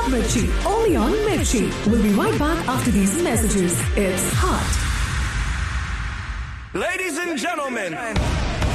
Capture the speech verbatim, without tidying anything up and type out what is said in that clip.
Mirchi, only on Mirchi. We'll be right back after these messages. It's hot. Ladies and gentlemen.